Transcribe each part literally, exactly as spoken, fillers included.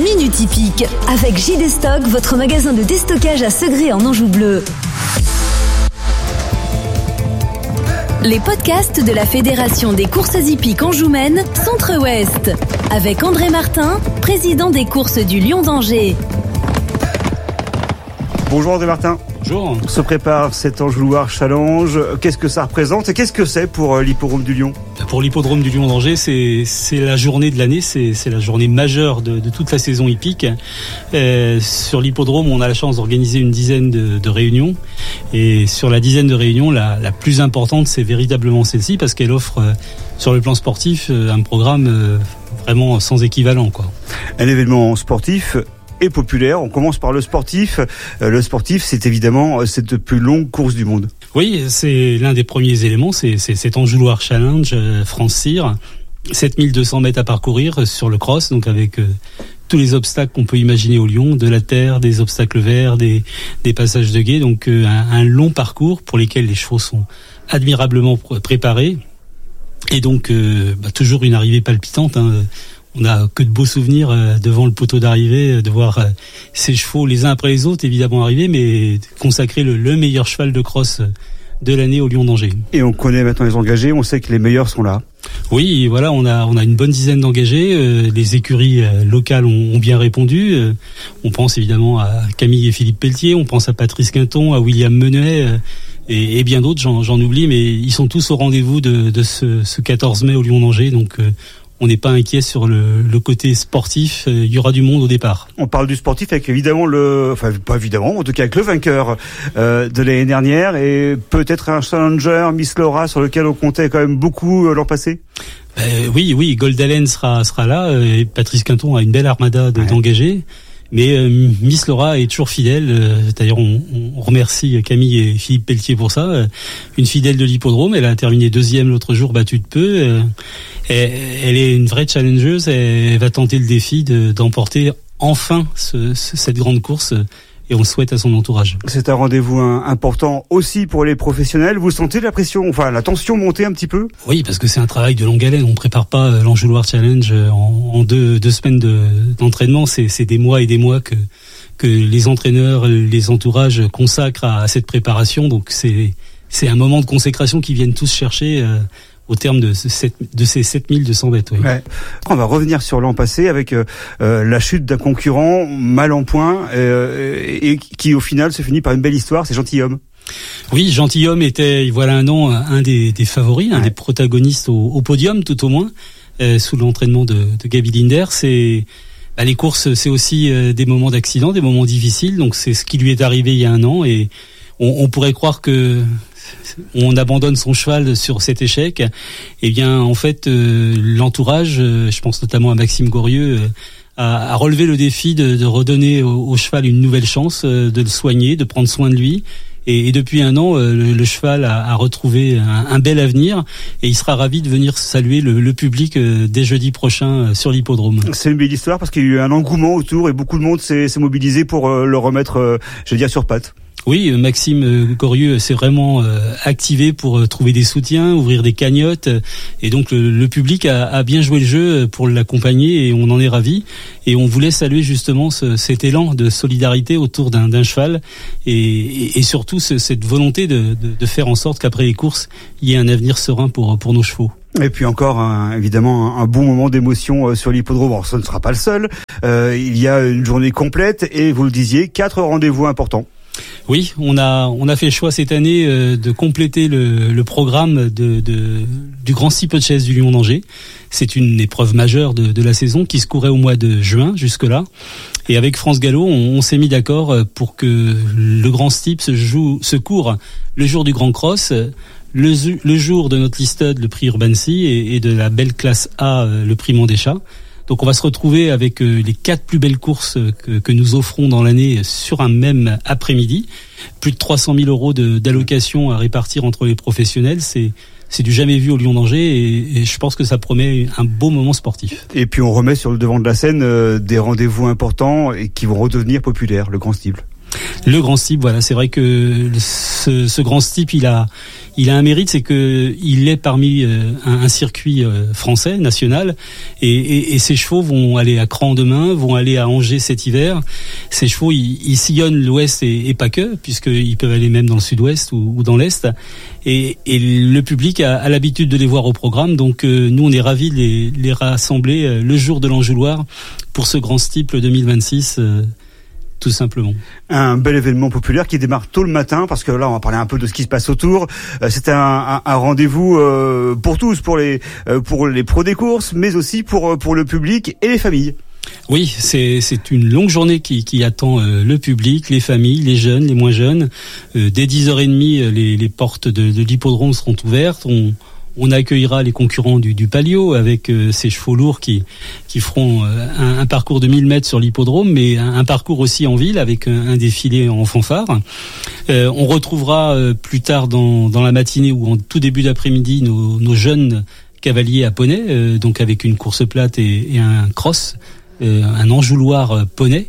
Minute Hippique avec J D Stock, votre magasin de déstockage à Segré en Anjou bleu. Les podcasts de la Fédération des courses hippiques Anjoumaine, Centre-Ouest, avec André Martin, président des courses du Lion d'Angers. Bonjour André Martin. Bonjour. Se prépare cet Anjou-Loire Challenge. Qu'est-ce que ça représente et qu'est-ce que c'est pour l'hippodrome du Lion ? Pour l'hippodrome du Lion d'Angers, c'est, c'est la journée de l'année, c'est, c'est la journée majeure de, de toute la saison hippique. Euh, sur l'hippodrome, on a la chance d'organiser une dizaine de, de réunions. Et sur la dizaine de réunions, la, la plus importante, c'est véritablement celle-ci parce qu'elle offre, euh, sur le plan sportif, euh, un programme euh, vraiment sans équivalent, quoi. Un événement sportif et populaire. On commence par le sportif. Le sportif, c'est évidemment cette plus longue course du monde. Oui, c'est l'un des premiers éléments. C'est, c'est cet Anjou-Loire Challenge euh, France-Cyr. sept mille deux cents mètres à parcourir sur le cross, donc avec euh, tous les obstacles qu'on peut imaginer au Lion, de la terre, des obstacles verts, des, des passages de guet. Donc euh, un, un long parcours pour lesquels les chevaux sont admirablement pr- préparés. Et donc euh, bah, toujours une arrivée palpitante, hein. On n'a que de beaux souvenirs euh, devant le poteau d'arrivée, euh, de voir euh, ces chevaux les uns après les autres évidemment arriver, mais consacrer le, le meilleur cheval de cross euh, de l'année au Lion d'Angers. Et on connaît maintenant les engagés, on sait que les meilleurs sont là. Oui, voilà, on a on a une bonne dizaine d'engagés. Euh, les écuries euh, locales ont, ont bien répondu. Euh, on pense évidemment à Camille et Philippe Pelletier, on pense à Patrice Quinton, à William Menet euh, et, et bien d'autres. J'en, j'en oublie, mais ils sont tous au rendez-vous de, de ce, ce quatorze mai au Lion d'Angers. Donc euh, on n'est pas inquiet sur le, le côté sportif. Il y aura du monde au départ. On parle du sportif avec évidemment le, enfin pas évidemment, en tout cas avec le vainqueur euh, de l'année dernière et peut-être un challenger, Miss Laura, sur lequel on comptait quand même beaucoup euh, l'an passé. Euh, oui, oui, Goldalen sera sera là. Et Patrice Quinton a une belle armada de, ouais. d'engagés. Mais euh, Miss Laura est toujours fidèle. Euh, d'ailleurs, on, on remercie Camille et Philippe Pelletier pour ça. Euh, une fidèle de l'hippodrome. Elle a terminé deuxième l'autre jour, battue de peu. Euh, elle, elle est une vraie challengeuse. Elle, elle va tenter le défi de, d'emporter enfin ce, ce, cette grande course. Et on le souhaite à son entourage. C'est un rendez-vous important aussi pour les professionnels. Vous sentez la pression, enfin la tension monter un petit peu ? Oui, parce que c'est un travail de longue haleine. On prépare pas l'Anjou-Loire Challenge en, en deux, deux semaines de, d'entraînement. C'est, c'est des mois et des mois que que les entraîneurs, les entourages consacrent à, à cette préparation. Donc c'est c'est un moment de consécration qu'ils viennent tous chercher. Euh, au terme de, ce, de ces sept mille deux cents mètres. Oui. Ouais. On va revenir sur l'an passé avec euh, la chute d'un concurrent mal en point euh, et, et qui au final se finit par une belle histoire, c'est Gentilhomme. Oui, Gentilhomme était, voilà un an, un des, des favoris, ouais. un des protagonistes au, au podium tout au moins, euh, sous l'entraînement de, de Gaby Linder. C'est, bah, les courses, c'est aussi euh, des moments d'accident, des moments difficiles, donc c'est ce qui lui est arrivé il y a un an et on, on pourrait croire que on abandonne son cheval sur cet échec. Eh bien, en fait, euh, l'entourage, euh, je pense notamment à Maxime Gorieux, euh, a, a relevé le défi de, de redonner au, au cheval une nouvelle chance, euh, de le soigner, de prendre soin de lui. Et, et depuis un an, euh, le, le cheval a, a retrouvé un, un bel avenir et il sera ravi de venir saluer le, le public euh, dès jeudi prochain euh, sur l'hippodrome. C'est une belle histoire parce qu'il y a eu un engouement autour et beaucoup de monde s'est, s'est mobilisé pour euh, le remettre, euh, je veux dire, sur pattes. Oui, Maxime Gorieux s'est vraiment euh, activé pour euh, trouver des soutiens, ouvrir des cagnottes, euh, et donc le, le public a, a bien joué le jeu pour l'accompagner et on en est ravis. Et on voulait saluer justement ce, cet élan de solidarité autour d'un, d'un cheval et, et, et surtout ce, cette volonté de, de, de faire en sorte qu'après les courses, il y ait un avenir serein pour, pour nos chevaux. Et puis encore, un, évidemment, un bon moment d'émotion euh, sur l'hippodrome. Alors, ce ne sera pas le seul. Euh, il y a une journée complète et vous le disiez, quatre rendez-vous importants. Oui, on a on a fait le choix cette année euh, de compléter le, le programme de, de du Grand Steeplechase du Lion d'Angers. C'est une épreuve majeure de, de la saison qui se courait au mois de juin jusque-là. Et avec France Gallo, on, on s'est mis d'accord pour que le Grand Steep se joue se court le jour du Grand Cross, le, le jour de notre listed, le prix Urban Sea, et, et de la belle classe A, le prix Mondéchat. Donc on va se retrouver avec euh, les quatre plus belles courses que, que nous offrons dans l'année sur un même après-midi. Plus de trois cent mille euros de, d'allocation à répartir entre les professionnels. C'est, c'est du jamais vu au Lion d'Angers et, et je pense que ça promet un beau moment sportif. Et puis on remet sur le devant de la scène euh, des rendez-vous importants et qui vont redevenir populaires, le Grand Steeple. Le grand steeple, voilà, c'est vrai que ce, ce grand steeple, il a, il a un mérite, c'est que il est parmi euh, un, un circuit euh, français, national, et, et, et ces chevaux vont aller à Cran demain, vont aller à Angers cet hiver. Ces chevaux, ils, ils sillonnent l'Ouest et, et pas que, puisqu'ils peuvent aller même dans le Sud-Ouest ou, ou dans l'Est. Et, et le public a, a l'habitude de les voir au programme, donc euh, nous on est ravis de les, les rassembler euh, le jour de l'Anjouloire pour ce grand steeple deux mille vingt-six. Euh, Tout simplement. Un bel événement populaire qui démarre tôt le matin, parce que là, on va parler un peu de ce qui se passe autour. C'est un, un, un rendez-vous euh, pour tous, pour les euh, pour les pros des courses, mais aussi pour pour le public et les familles. Oui, c'est c'est une longue journée qui qui attend euh, le public, les familles, les jeunes, les moins jeunes. Euh, dès dix heures trente, les les portes de, de l'hippodrome seront ouvertes. On On accueillera les concurrents du, du Palio avec euh, ces chevaux lourds qui qui feront euh, un, un parcours de mille mètres sur l'hippodrome, mais un, un parcours aussi en ville avec un, un défilé en fanfare. Euh, on retrouvera euh, plus tard dans dans la matinée ou en tout début d'après-midi nos, nos jeunes cavaliers à poney, euh, donc avec une course plate et, et un cross, euh, un enjouloir poney.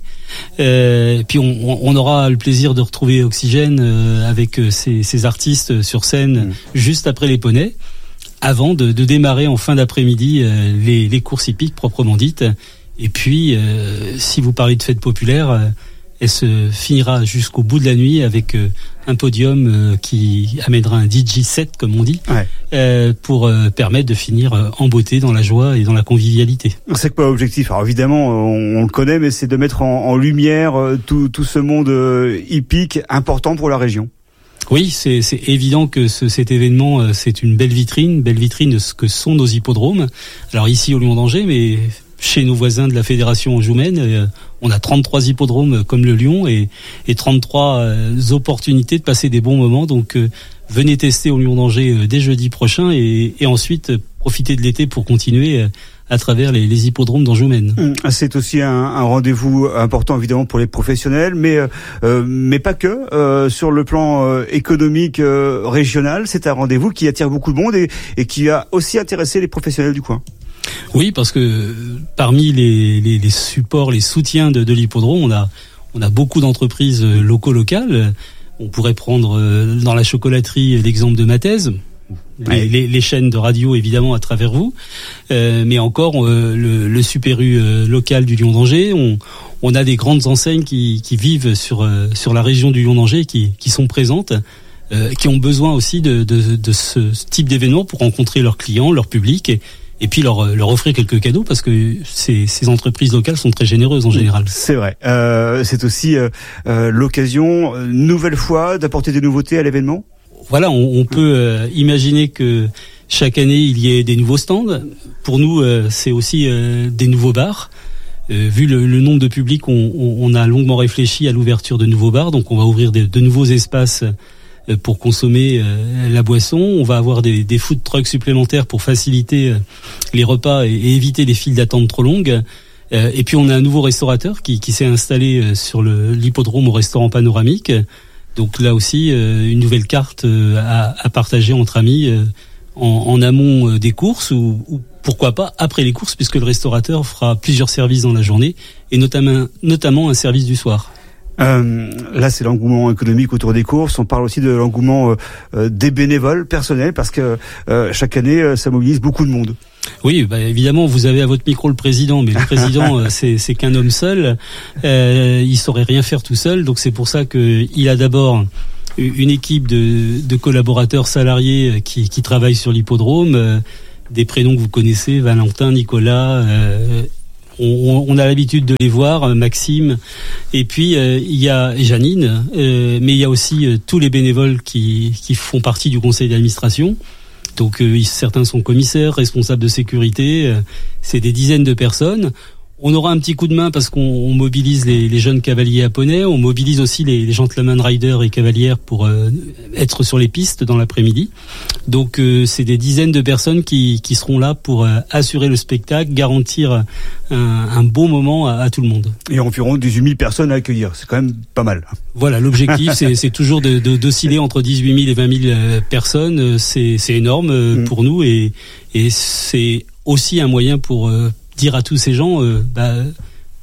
Euh, puis on, on aura le plaisir de retrouver Oxygène euh, avec ces, ces artistes sur scène mmh. juste après les poneys, avant de, de démarrer en fin d'après-midi euh, les, les courses hippiques proprement dites. Et puis, euh, si vous parlez de fête populaire, euh, elle se finira jusqu'au bout de la nuit avec euh, un podium euh, qui amènera un D J set, comme on dit, ouais. euh, pour euh, permettre de finir euh, en beauté, dans la joie et dans la convivialité. C'est quoi l'objectif? Alors évidemment, on, on le connaît, mais c'est de mettre en, en lumière euh, tout, tout ce monde euh, hippique important pour la région. Oui, c'est, c'est évident que ce, cet événement, euh, c'est une belle vitrine, belle vitrine de ce que sont nos hippodromes. Alors ici au Lion d'Angers, mais chez nos voisins de la Fédération Anjoumaine, euh, on a trente-trois hippodromes comme le Lion et, et trente-trois euh, opportunités de passer des bons moments. Donc euh, venez tester au Lion d'Angers euh, dès jeudi prochain et, et ensuite euh, profitez de l'été pour continuer euh, à travers les, les hippodromes d'Anjoumaine. C'est aussi un, un rendez-vous important évidemment pour les professionnels, mais euh, mais pas que. Euh, sur le plan euh, économique euh, régional, c'est un rendez-vous qui attire beaucoup de monde et, et qui a aussi intéressé les professionnels du coin. Oui, parce que parmi les, les, les supports, les soutiens de, de l'hippodrome, on a on a beaucoup d'entreprises locaux-locales. On pourrait prendre euh, dans la chocolaterie l'exemple de Mathèse. Les, les, les chaînes de radio évidemment à travers vous, euh, mais encore euh, le, le Super U euh, local du Lion d'Angers. On, on a des grandes enseignes qui, qui vivent sur euh, sur la région du Lion d'Angers, qui qui sont présentes, euh, qui ont besoin aussi de de, de ce type d'événement pour rencontrer leurs clients, leur public. Et, Et puis leur leur offrir quelques cadeaux parce que ces ces entreprises locales sont très généreuses en général. C'est vrai. Euh, c'est aussi euh, euh, l'occasion, euh, nouvelle fois, d'apporter des nouveautés à l'événement. Voilà, on, on peut euh, imaginer que chaque année il y ait des nouveaux stands. Pour nous, euh, c'est aussi euh, des nouveaux bars. Euh, vu le, le nombre de public, on, on, on a longuement réfléchi à l'ouverture de nouveaux bars. Donc, on va ouvrir de, de nouveaux espaces euh, pour consommer euh, la boisson. On va avoir des, des food trucks supplémentaires pour faciliter euh, les repas et, et éviter les files d'attente trop longues. Euh, et puis, on a un nouveau restaurateur qui, qui s'est installé euh, sur le, l'hippodrome au restaurant panoramique. Donc là aussi, euh, une nouvelle carte euh, à, à partager entre amis euh, en, en amont euh, des courses ou, ou pourquoi pas après les courses, puisque le restaurateur fera plusieurs services dans la journée et notamment, notamment un service du soir. Euh, là, c'est l'engouement économique autour des courses. On parle aussi de l'engouement euh, des bénévoles personnels parce que euh, chaque année, euh, ça mobilise beaucoup de monde. Oui, bah évidemment, vous avez à votre micro le président, mais le président, euh, c'est, c'est qu'un homme seul. Euh, il saurait rien faire tout seul, donc c'est pour ça que il a d'abord une équipe de, de collaborateurs salariés qui, qui travaillent sur l'hippodrome, euh, des prénoms que vous connaissez, Valentin, Nicolas. Euh, On, on a l'habitude de les voir, Maxime, et puis euh, il y a Janine, euh, mais il y a aussi euh, tous les bénévoles qui, qui font partie du conseil d'administration. Donc euh, certains sont commissaires, responsables de sécurité, euh, c'est des dizaines de personnes. On aura un petit coup de main parce qu'on on mobilise les, les jeunes cavaliers à poney, on mobilise aussi les, les gentlemen riders et cavalières pour euh, être sur les pistes dans l'après-midi. Donc euh, c'est des dizaines de personnes qui, qui seront là pour euh, assurer le spectacle, garantir un, un beau moment à, à tout le monde. Et environ dix-huit mille personnes à accueillir, c'est quand même pas mal. Voilà, l'objectif c'est, c'est toujours de, de, d'osciller entre dix-huit mille et vingt mille personnes, c'est, c'est énorme mmh. pour nous et, et c'est aussi un moyen pour... Euh, dire à tous ces gens, euh, bah,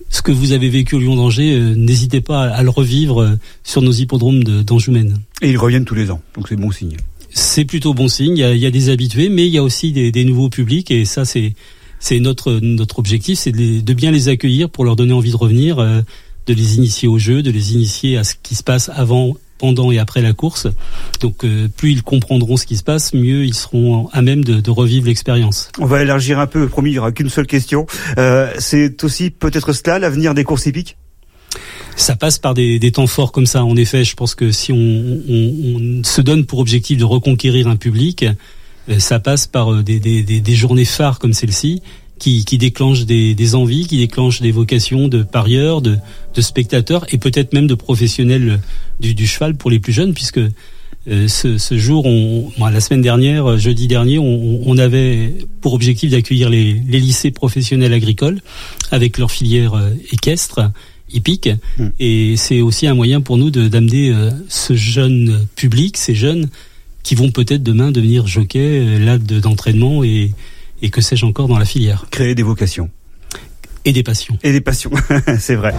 ce que vous avez vécu au Lion d'Angers, euh, n'hésitez pas à, à le revivre euh, sur nos hippodromes de, d'Anjoumen. Et ils reviennent tous les ans, donc c'est bon signe. C'est plutôt bon signe. Il y a, il y a des habitués, mais il y a aussi des, des nouveaux publics, et ça c'est c'est notre notre objectif, c'est de, les, de bien les accueillir pour leur donner envie de revenir, euh, de les initier au jeu, de les initier à ce qui se passe avant, pendant et après la course. Donc euh, plus ils comprendront ce qui se passe, mieux ils seront à même de, de revivre l'expérience. On va élargir un peu, promis, il n'y aura qu'une seule question. Euh, c'est aussi peut-être cela l'avenir des courses hippiques ? Ça passe par des, des temps forts comme ça. En effet, je pense que si on, on, on se donne pour objectif de reconquérir un public, ça passe par des, des, des, des journées phares comme celle-ci, qui, qui déclenchent des, des envies, qui déclenchent des vocations de parieurs, de, de spectateurs et peut-être même de professionnels du, du cheval pour les plus jeunes, puisque euh, ce, ce jour, on, bon, la semaine dernière, jeudi dernier, on, on avait pour objectif d'accueillir les, les lycées professionnels agricoles avec leur filière euh, équestre, hippique, mmh. Et c'est aussi un moyen pour nous de, d'amener euh, ce jeune public, ces jeunes qui vont peut-être demain devenir jockeys, euh, là de, d'entraînement et et que sais-je encore dans la filière. Créer des vocations. Et des passions. Et des passions, c'est vrai.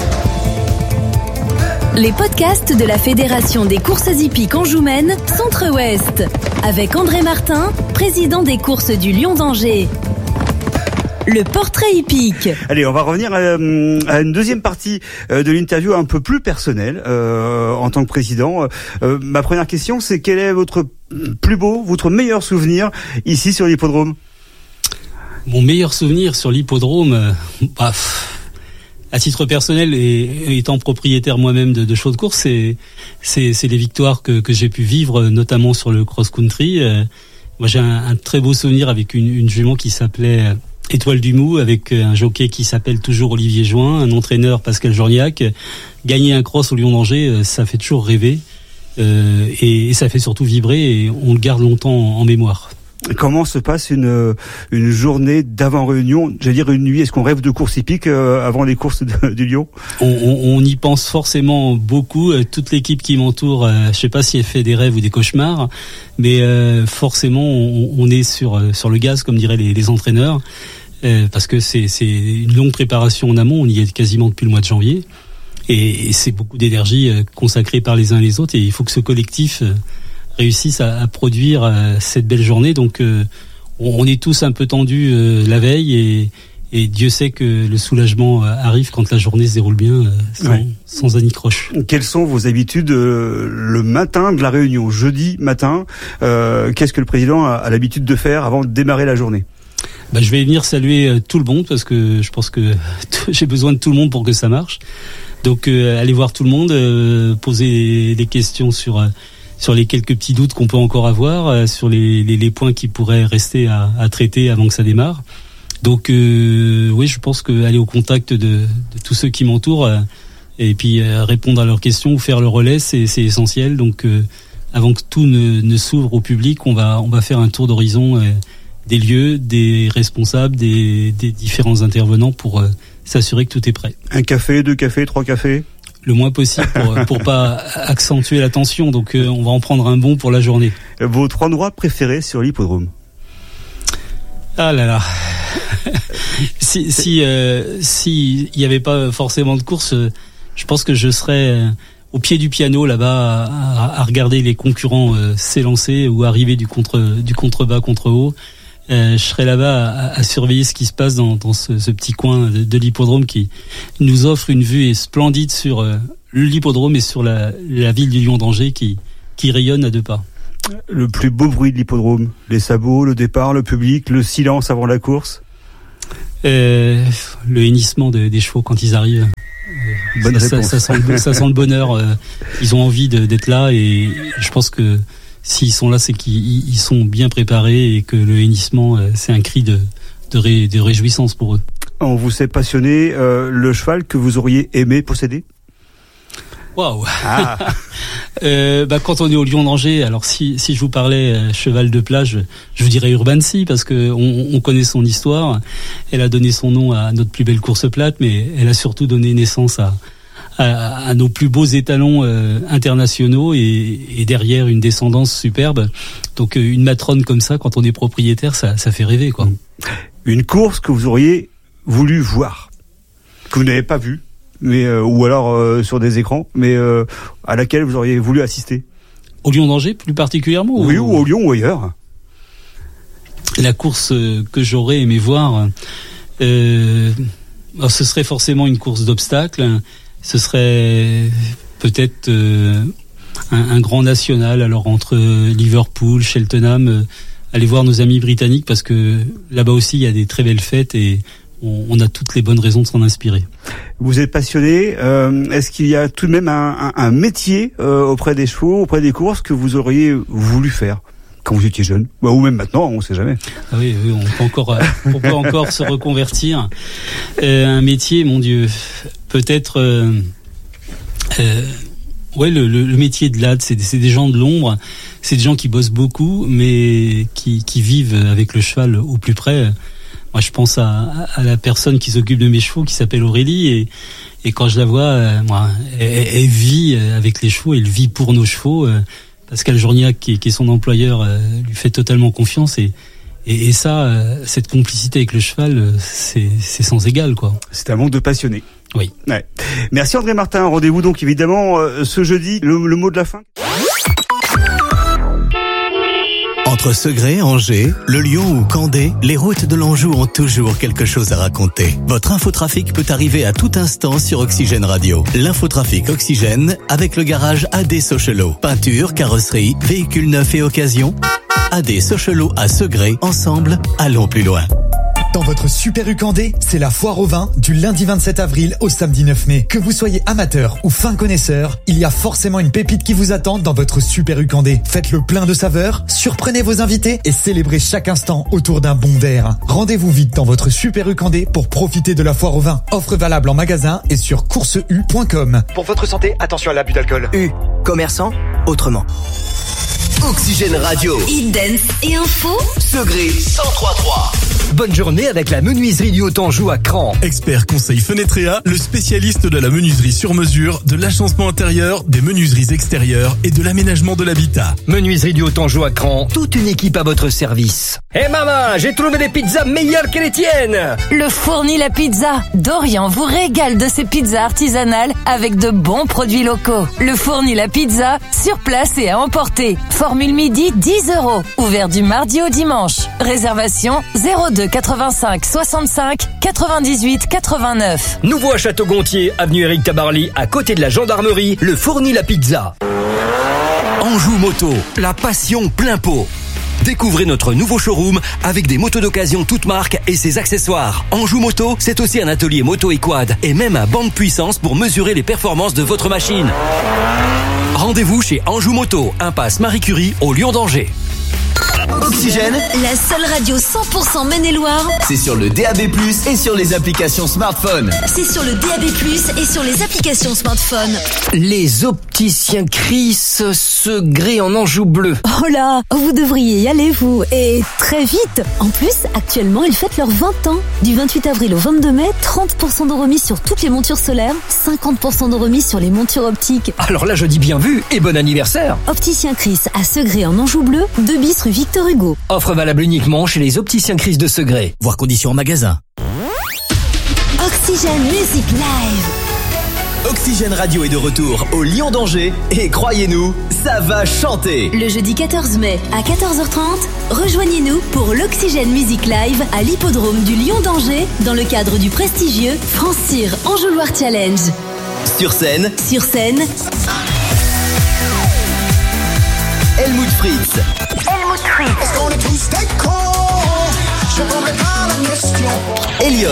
Les podcasts de la Fédération des courses hippiques Anjoumen, Centre-Ouest, avec André Martin, président des courses du Lion d'Angers. Le portrait hippique. Allez, on va revenir à, à une deuxième partie de l'interview un peu plus personnelle euh, en tant que président. Euh, ma première question, c'est quel est votre plus beau, votre meilleur souvenir ici sur l'hippodrome ? Mon meilleur souvenir sur l'hippodrome, euh, bah, à titre personnel et étant propriétaire moi-même de, de chevaux de course, c'est, c'est, c'est les victoires que, que j'ai pu vivre, notamment sur le cross-country. Euh, moi, j'ai un, un très beau souvenir avec une, une jument qui s'appelait Étoile du Mou, avec un jockey qui s'appelle toujours Olivier Join, un entraîneur Pascal Jorniac. Gagner un cross au Lion d'Angers, ça fait toujours rêver euh, et, et ça fait surtout vibrer et on le garde longtemps en, en mémoire. Comment se passe une une journée d'avant-réunion, j'allais dire une nuit? Est-ce qu'on rêve de courses hippiques euh, avant les courses de, du Lion? on, on, on y pense forcément beaucoup. Toute l'équipe qui m'entoure, euh, je sais pas si elle fait des rêves ou des cauchemars, mais euh, forcément on, on est sur sur le gaz, comme diraient les, les entraîneurs, euh, parce que c'est c'est une longue préparation en amont. On y est quasiment depuis le mois de janvier, et, et c'est beaucoup d'énergie euh, consacrée par les uns et les autres. Et il faut que ce collectif euh, réussissent à, à produire euh, cette belle journée. Donc euh, on, on est tous un peu tendus euh, la veille et, et Dieu sait que le soulagement euh, arrive quand la journée se déroule bien, euh, sans, ouais. sans anicroche. Quelles sont vos habitudes euh, le matin de la réunion, jeudi matin euh, Qu'est-ce que le président a, a l'habitude de faire avant de démarrer la journée? Bah, je vais venir saluer euh, tout le monde parce que je pense que j'ai besoin de tout le monde pour que ça marche. Donc euh, aller voir tout le monde, euh, poser des questions sur... Euh, sur les quelques petits doutes qu'on peut encore avoir, euh, sur les, les, les points qui pourraient rester à, à traiter avant que ça démarre. Donc euh, oui, je pense que aller au contact de, de tous ceux qui m'entourent euh, et puis euh, répondre à leurs questions ou faire le relais, c'est, c'est essentiel. Donc euh, avant que tout ne, ne s'ouvre au public, on va, on va faire un tour d'horizon euh, des lieux, des responsables, des, des différents intervenants pour euh, s'assurer que tout est prêt. Un café, deux cafés, trois cafés ? Le moins possible pour pour pas accentuer la tension. Donc euh, on va en prendre un bon pour la journée. Vos trois endroits préférés sur l'hippodrome? Ah là là. si si euh, si il y avait pas forcément de course, euh, je pense que je serais euh, au pied du piano là-bas à, à regarder les concurrents euh, s'élancer ou arriver du contre du contrebas contre haut. Euh, je serai là-bas à, à surveiller ce qui se passe dans, dans ce, ce petit coin de, de l'hippodrome qui nous offre une vue splendide sur euh, l'hippodrome et sur la, la ville du Lion d'Angers qui, qui rayonne à deux pas. Le plus beau bruit de l'hippodrome, les sabots, le départ, le public, le silence avant la course. Euh, le hennissement de, des chevaux quand ils arrivent. Bonne ça, réponse. Ça, ça, sent le, ça sent le bonheur. Euh, ils ont envie de, d'être là et je pense que s'ils sont là, c'est qu'ils ils sont bien préparés et que le hennissement, euh, c'est un cri de, de, ré, de réjouissance pour eux. On vous sait passionné. Euh, le cheval que vous auriez aimé posséder? Waouh. Ah. euh, bah quand on est au Lion d'Angers, alors si si je vous parlais euh, cheval de plage, je vous dirais Urbancy parce que on, on connaît son histoire. Elle a donné son nom à notre plus belle course plate, mais elle a surtout donné naissance à à, à nos plus beaux étalons euh, internationaux et, et derrière une descendance superbe. Donc euh, une matrone comme ça, quand on est propriétaire, ça ça fait rêver quoi. Une course que vous auriez voulu voir? que vous n'avez pas vue, mais euh, ou alors euh, sur des écrans, mais euh, à laquelle vous auriez voulu assister? Au Lion d'Angers plus particulièrement? Oui, ou, ou au Lyon ou ailleurs. La course que j'aurais aimé voir, euh, alors ce serait forcément une course d'obstacles. Ce serait peut-être euh, un, un grand national, alors entre Liverpool, Cheltenham, euh, aller voir nos amis britanniques, parce que là-bas aussi il y a des très belles fêtes et on, on a toutes les bonnes raisons de s'en inspirer. Vous êtes passionné. Euh, est-ce qu'il y a tout de même un, un, un métier euh, auprès des chevaux, auprès des courses que vous auriez voulu faire quand vous étiez jeune, ou même maintenant, on ne sait jamais. Ah oui, oui, on peut encore, on peut encore se reconvertir. Euh, un métier, mon Dieu, peut-être. Euh, euh, ouais, le, le, le métier de l'A D, c'est, c'est des gens de l'ombre, c'est des gens qui bossent beaucoup, mais qui, qui vivent avec le cheval au plus près. Moi, je pense à, à la personne qui s'occupe de mes chevaux, qui s'appelle Aurélie, et, et quand je la vois, euh, moi, elle, elle vit avec les chevaux, elle vit pour nos chevaux. Euh, Pascal Journiac, qui, qui est son employeur, euh, lui fait totalement confiance, et, et, et ça, euh, cette complicité avec le cheval, euh, c'est, c'est sans égal, quoi. C'est un monde de passionnés. Oui. Ouais. Merci André Martin. Rendez-vous donc évidemment euh, ce jeudi. Le, le mot de la fin. Entre Segré, Angers, Le Lyon ou Candé, les routes de l'Anjou ont toujours quelque chose à raconter. Votre infotrafic peut arriver à tout instant sur Oxygène Radio. L'infotrafic Oxygène avec le garage A D Sochelo. Peinture, carrosserie, véhicules neufs et occasion. A D Sochelo à Segré. Ensemble, allons plus loin. Dans votre Super U Candé, c'est la foire au vin du lundi vingt-sept avril au samedi neuf mai. Que vous soyez amateur ou fin connaisseur, il y a forcément une pépite qui vous attend dans votre Super U Candé. Faites le plein de saveurs, surprenez vos invités et célébrez chaque instant autour d'un bon verre. Rendez-vous vite dans votre Super U Candé pour profiter de la foire au vin. Offre valable en magasin et sur course u point com. Pour votre santé, attention à l'abus d'alcool. U, commerçant, autrement. Oxygène Radio. Hit Dance et info. Segré cent trois trois. Bonne journée avec la menuiserie du Haut-Anjou à Cran. Expert conseil Fenetrea, le spécialiste de la menuiserie sur mesure, de l'agencement intérieur, des menuiseries extérieures et de l'aménagement de l'habitat. Menuiserie du Haut-Anjou à Cran, toute une équipe à votre service. Hé hey maman, j'ai trouvé des pizzas meilleures que les tiennes. Le Fourni la pizza. Dorian vous régale de ses pizzas artisanales avec de bons produits locaux. Le Fourni la pizza, sur place et à emporter. Formule midi, dix euros. Ouvert du mardi au dimanche. Réservation zéro deux quatre-vingt-cinq soixante-cinq quatre-vingt-dix-huit quatre-vingt-neuf. Nouveau à Château-Gontier, avenue Éric Tabarly, à côté de la gendarmerie, le Fourni la pizza. Anjou Moto, la passion plein pot. Découvrez notre nouveau showroom avec des motos d'occasion toutes marques et ses accessoires. Anjou Moto, c'est aussi un atelier moto et quad et même un banc de puissance pour mesurer les performances de votre machine. Rendez-vous chez Anjou Moto, impasse Marie Curie, au Lion d'Angers. Oxygène, la seule radio cent pour cent Maine-et-Loire. C'est sur le D A B plus, et sur les applications smartphone. C'est sur le D A B plus, et sur les applications smartphone. Les opticiens Chris Segré en Anjou bleu. Oh là, vous devriez y aller vous, et très vite. En plus, actuellement, ils fêtent leurs vingt ans. Du vingt-huit avril au vingt-deux mai, trente pour cent de remise sur toutes les montures solaires, cinquante pour cent de remise sur les montures optiques. Alors là, je dis bien vu et bon anniversaire. Opticien Chris à Segré en Anjou bleu, deux bis rue Victor Hugo. Offre valable uniquement chez les opticiens Chris de Segré. Voir conditions en magasin. Oxygène Music Live. Oxygène Radio est de retour au Lion d'Angers et croyez-nous, ça va chanter. Le jeudi quatorze mai à quatorze heures trente, rejoignez-nous pour l'Oxygène Music Live à l'hippodrome du Lion d'Angers dans le cadre du prestigieux France Cyr Anjou Loire Challenge. Sur scène, Sur scène, Helmut Fritz. Helmut Fritz. Elliot.